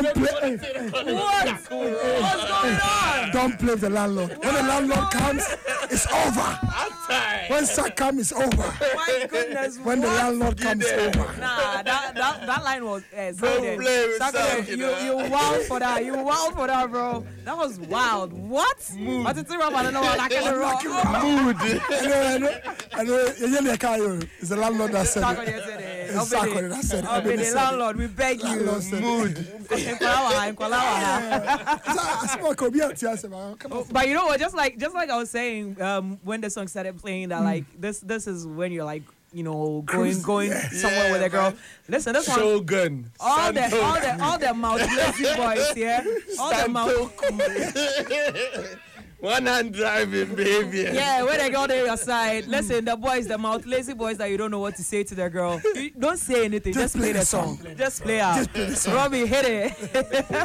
Don't play. What's going on? Don't play the landlord. When the landlord comes, it's over. When Sack comes, it's over. My goodness. When the landlord comes, it's over. Nah, that line was Don't play with Sack, you wild for that. You wild for that, bro. That was wild. What? Mood. I don't know what I can Mood. I know. It's the landlord that said it. It's Sarko that said it. Okay, the landlord, we beg you. Landlord said it. Mood. But you know what? Just like I was saying, when the song started playing, that like this is when you're like, you know, going somewhere with a girl. Listen, this one. Shogun. All the mouth lazy boys, yeah. All the mouth. One hand driving, baby. Yeah, when they go to your side, listen, the mouth lazy boys that you don't know what to say to the girl. You don't say anything. Just play the song. Just play out. Robbie, hit it.